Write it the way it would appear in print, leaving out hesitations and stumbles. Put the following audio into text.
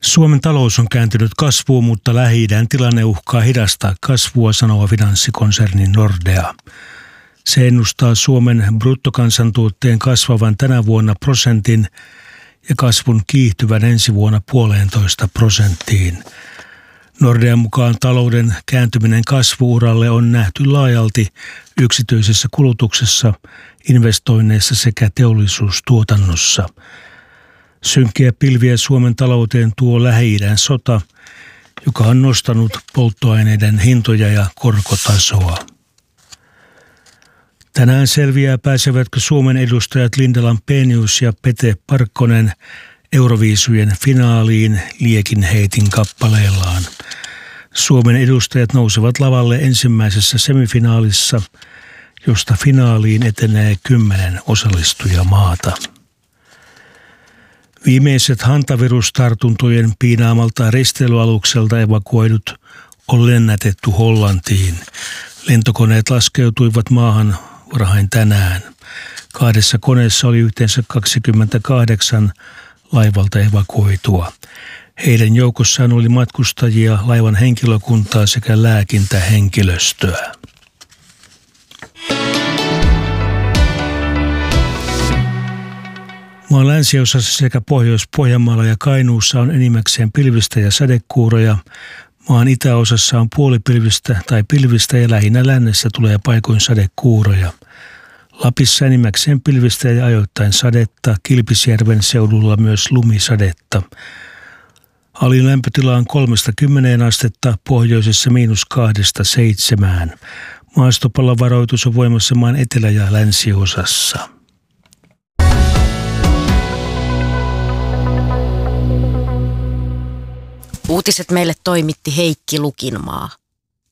Suomen talous on kääntynyt kasvuun, mutta Lähi-idän tilanne uhkaa hidastaa kasvua, sanoo finanssikonserni Nordea. Se ennustaa Suomen bruttokansantuotteen kasvavan tänä vuonna 1% ja kasvun kiihtyvän ensi vuonna 1,5%. Nordean mukaan talouden kääntyminen kasvu-uralle on nähty laajalti yksityisessä kulutuksessa, investoinneissa sekä teollisuustuotannossa. Synkkiä pilviä Suomen talouteen tuo Lähi-idän sota, joka on nostanut polttoaineiden hintoja ja korkotasoa. Tänään selviää, pääsevätkö Suomen edustajat Linda Lampenius ja Pete Parkkonen Euroviisujen finaaliin liekinheitin kappaleellaan. Suomen edustajat nousevat lavalle ensimmäisessä semifinaalissa, josta finaaliin etenee 10 osallistujamaata. Viimeiset hantavirustartuntojen piinaamalta risteilyalukselta evakuoidut on lennätetty Hollantiin. Lentokoneet laskeutuivat maahan varhain tänään. 2 koneessa oli yhteensä 28 laivalta evakuoitua. Heidän joukossaan oli matkustajia, laivan henkilökuntaa sekä lääkintähenkilöstöä. Maan länsiosassa sekä Pohjois-Pohjanmaalla ja Kainuussa on enimmäkseen pilvistä ja sadekuuroja. Maan itäosassa on puolipilvistä tai pilvistä ja lähinnä lännessä tulee paikoin sadekuuroja. Lapissa enimmäkseen pilvistä ja ajoittain sadetta, Kilpisjärven seudulla myös lumisadetta. Alin lämpötila on 3–10 astetta, pohjoisessa -2–7. Maastopallovaroitus on voimassa maan etelä- ja länsiosassa. Uutiset meille toimitti Heikki Lukinmaa.